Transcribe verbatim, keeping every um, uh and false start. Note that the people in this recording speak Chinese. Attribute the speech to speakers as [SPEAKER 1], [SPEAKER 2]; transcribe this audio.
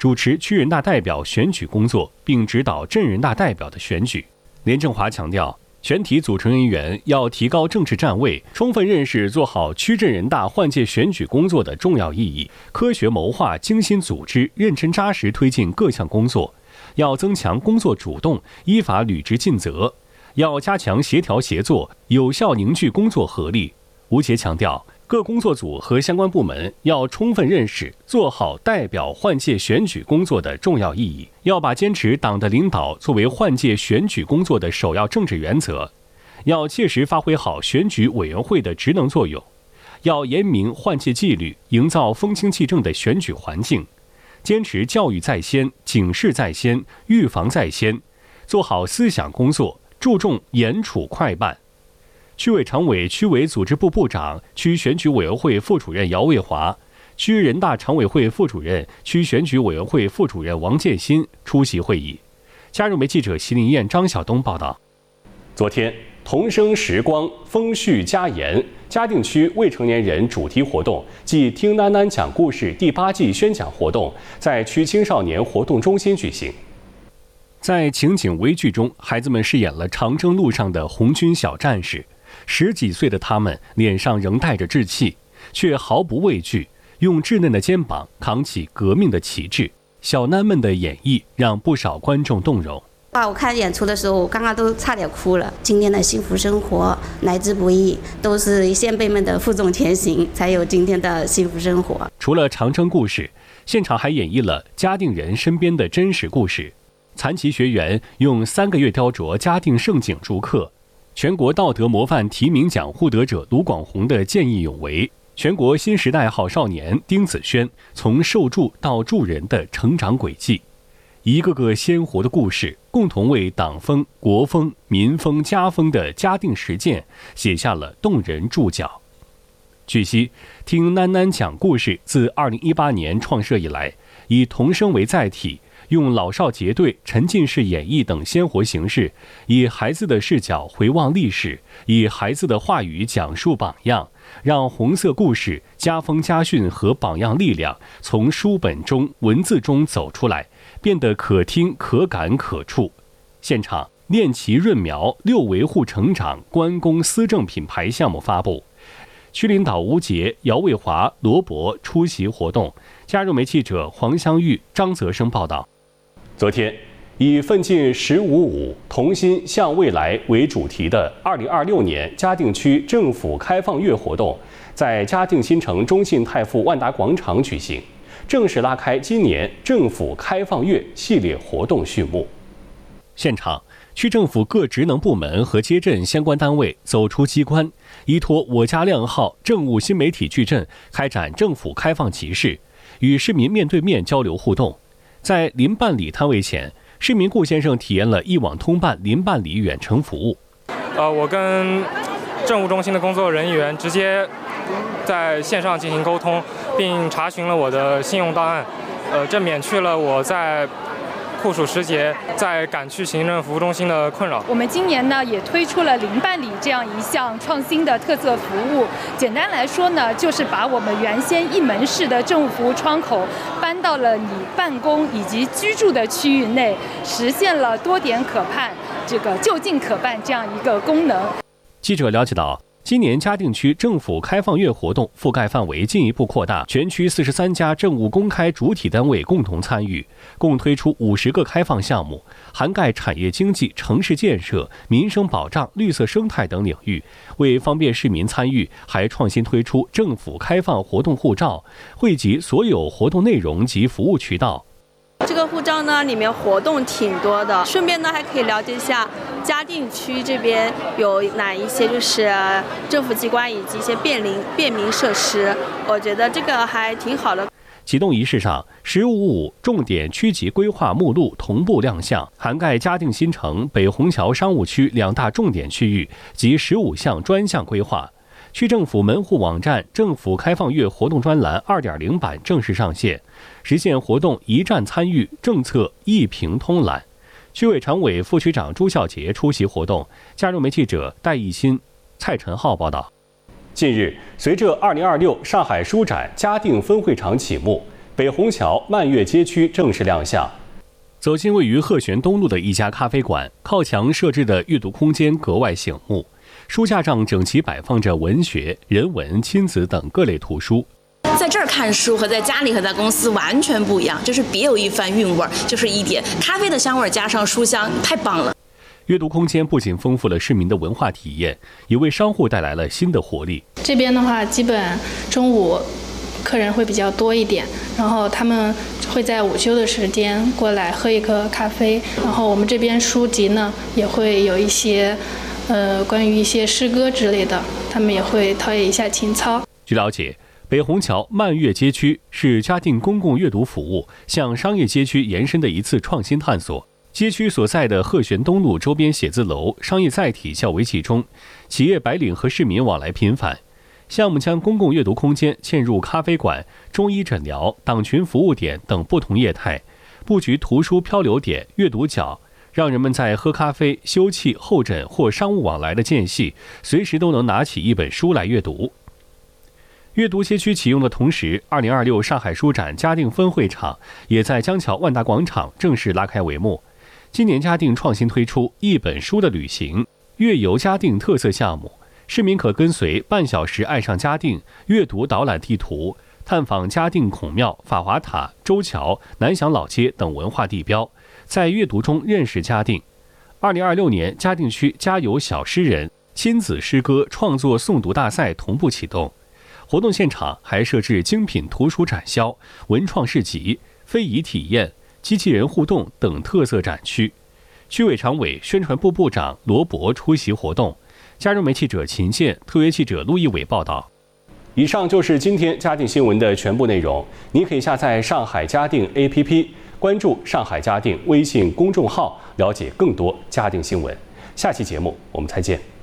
[SPEAKER 1] 主持区人大代表选举工作，并指导镇人大代表的选举。连正华强调，全体组成人员要提高政治站位，充分认识做好区镇人大换届选举工作的重要意义，科学谋划、精心组织、认真扎实推进各项工作。要增强工作主动，依法履职尽责；要加强协调协作，有效凝聚工作合力。吴杰强调，各工作组和相关部门要充分认识做好代表换届选举工作的重要意义，要把坚持党的领导作为换届选举工作的首要政治原则，要切实发挥好选举委员会的职能作用，要严明换届纪律，营造风清气正的选举环境，坚持教育在先、警示在先、预防在先，做好思想工作，注重严处快办。区委常委、区委组织部部长、区选举委员会副主任姚卫华，区人大常委会副主任、区选举委员会副主任王建新出席会议。加入媒记者席林燕、张晓东报道。昨天，同生时光，风煦佳言嘉定区未成年人主题活动暨听囡囡讲故事第八季宣讲活动在区青少年活动中心举行。在情景微剧中，孩子们饰演了长征路上的红军小战士。十几岁的他们脸上仍带着稚气，却毫不畏惧，用稚嫩的肩膀扛起革命的旗帜。小囡们的演绎让不少观众动容。
[SPEAKER 2] 哇！我看演出的时候，我刚刚都差点哭了。今天的幸福生活来之不易，都是先辈们的负重前行，才有今天的幸福生活。
[SPEAKER 1] 除了长征故事，现场还演绎了嘉定人身边的真实故事。残疾学员用三个月雕琢嘉定盛景逐客。全国道德模范提名奖获得者卢广红的见义勇为，全国新时代好少年丁子轩从受助到助人的成长轨迹，一个个鲜活的故事，共同为党风、国风、民风、家风的嘉定实践写下了动人注脚。据悉，听囡囡讲故事自二零一八年创设以来，以童声为载体，用老少结对、沉浸式演绎等鲜活形式，以孩子的视角回望历史，以孩子的话语讲述榜样，让红色故事、家风家训和榜样力量从书本中、文字中走出来，变得可听、可感、可触。现场，练旗润苗、六维护成长关公思政品牌项目发布。区领导吴杰、姚卫华、罗博出席活动。加入媒记者黄香玉、张泽生报道。昨天，以奋进“十五五”同心向未来为主题的二零二六年嘉定区政府开放月活动，在嘉定新城中信泰富万达广场举行，正式拉开今年政府开放月系列活动序幕。现场，区政府各职能部门和街镇相关单位走出机关，依托我家靓号政务新媒体矩阵，开展政府开放集市，与市民面对面交流互动。在临办理摊位前，市民顾先生体验了一网通办临办理远程服务。
[SPEAKER 3] 呃，我跟政务中心的工作人员直接在线上进行沟通，并查询了我的信用档案，呃，这免去了我在酷暑时节在赶去行政服务中心的困扰。
[SPEAKER 4] 我们今年呢也推出了临办理这样一项创新的特色服务。简单来说呢，就是把我们原先一门式的政务服务窗口搬到了你办公以及居住的区域内，实现了多点可办、这个就近可办这样一个功能。
[SPEAKER 1] 记者了解到，今年嘉定区政府开放月活动覆盖范围进一步扩大，全区四十三家政务公开主体单位共同参与，共推出五十个开放项目，涵盖产业经济、城市建设、民生保障、绿色生态等领域。为方便市民参与，还创新推出政府开放活动护照，汇集所有活动内容及服务渠道。
[SPEAKER 5] 这个护照呢，里面活动挺多的，顺便呢还可以了解一下嘉定区这边有哪一些就是政府机关以及一些便民便民设施，我觉得这个还挺好的。
[SPEAKER 1] 启动仪式上，“十五五”重点区级规划目录同步亮相，涵盖嘉定新城、北虹桥商务区两大重点区域及十五项专项规划。区政府门户网站政府开放月活动专栏 二点零 版正式上线，实现活动一站参与、政策一屏通览。区委常委、副区长朱孝杰出席活动。加入媒记者戴艺新、蔡晨浩报道。近日，随着二零二六上海书展嘉定分会场启幕， 北虹桥漫月街区正式亮相。走进位于鹤旋东路的一家咖啡馆，靠墙设置的阅读空间格外醒目，书架上整齐摆放着文学、人文、亲子等各类图书。
[SPEAKER 6] 在这儿看书和在家里和在公司完全不一样，就是别有一番韵味，就是一点咖啡的香味加上书香，太棒了。
[SPEAKER 1] 阅读空间不仅丰富了市民的文化体验，也为商户带来了新的活力。
[SPEAKER 7] 这边的话，基本中午客人会比较多一点，然后他们会在午休的时间过来喝一个咖啡，然后我们这边书籍呢也会有一些呃关于一些诗歌之类的，他们也会陶冶一下情操。
[SPEAKER 1] 据了解，北虹桥漫月街区是嘉定公共阅读服务向商业街区延伸的一次创新探索。街区所在的鹤旋东路周边写字楼、商业载体较为集中，企业白领和市民往来频繁。项目将公共阅读空间嵌入咖啡馆、中医诊疗、党群服务点等不同业态，布局图书漂流点、阅读角，让人们在喝咖啡、休憩、候诊或商务往来的间隙，随时都能拿起一本书来阅读。阅读街区启用的同时，二零二六上海书展嘉定分会场也在江桥万达广场正式拉开帷幕。今年嘉定创新推出一本书的旅行阅游嘉定特色项目，市民可跟随半小时爱上嘉定阅读导览地图，探访嘉定孔庙、法华塔、周桥、南翔老街等文化地标，在阅读中认识嘉定。二零二六年嘉定区家有小诗人亲子诗歌创作诵读大赛同步启动，活动现场还设置精品图书展销、文创市集、非遗体验、机器人互动等特色展区。区委常委、宣传部部长罗博出席活动。加州媒记者秦健、特约记者陆一伟报道。以上就是今天嘉定新闻的全部内容。你可以下载上海嘉定 A P P， 关注上海嘉定微信公众号，了解更多嘉定新闻。下期节目我们再见。